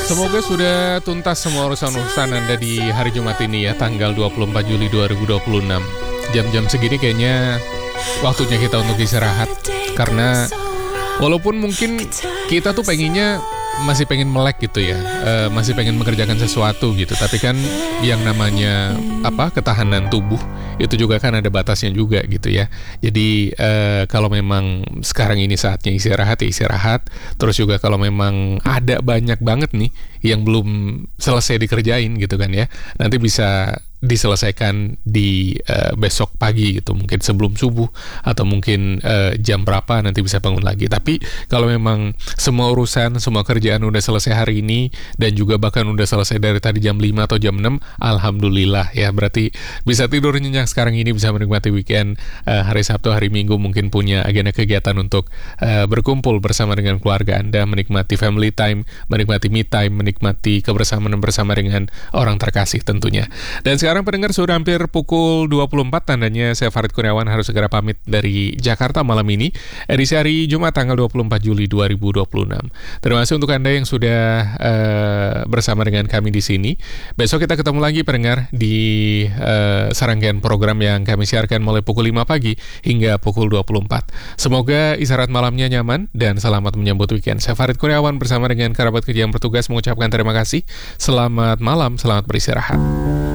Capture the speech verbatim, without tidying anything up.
Semoga sudah tuntas semua urusan-urusan Anda di hari Jumat ini ya, tanggal dua puluh empat Juli dua ribu dua puluh enam. Jam-jam segini kayaknya waktunya kita untuk istirahat. Karena walaupun mungkin kita tuh pengennya masih pengen melek gitu ya, uh, masih pengen mengerjakan sesuatu gitu. Tapi kan yang namanya apa ketahanan tubuh itu juga kan ada batasnya juga gitu ya. Jadi uh, kalau memang sekarang ini saatnya istirahat ya istirahat. Terus juga kalau memang ada banyak banget nih yang belum selesai dikerjain gitu kan ya, nanti bisa diselesaikan di uh, besok pagi gitu, mungkin sebelum subuh atau mungkin uh, jam berapa nanti bisa bangun lagi. Tapi kalau memang semua urusan, semua kerjaan udah selesai hari ini dan juga bahkan udah selesai dari tadi jam lima atau jam enam, alhamdulillah ya, berarti bisa tidur nyenyak sekarang ini, bisa menikmati weekend, uh, hari Sabtu, hari Minggu mungkin punya agenda kegiatan untuk uh, berkumpul bersama dengan keluarga Anda, menikmati family time, menikmati me time, menikmati kebersamaan bersama dengan orang terkasih tentunya. Dan sekarang Sekarang pendengar sudah hampir pukul dua puluh empat, tandanya saya Farid Kurniawan harus segera pamit dari Jakarta malam ini, edisi hari Jumat tanggal dua puluh empat Juli dua ribu dua puluh enam. Terima kasih untuk Anda yang sudah uh, bersama dengan kami di sini. Besok kita ketemu lagi pendengar di uh, serangkaian program yang kami siarkan mulai pukul lima pagi hingga pukul dua puluh empat. Semoga istirahat malamnya nyaman dan selamat menyambut weekend. Saya Farid Kurniawan bersama dengan kerabat kerja yang bertugas mengucapkan terima kasih. Selamat malam, selamat beristirahat.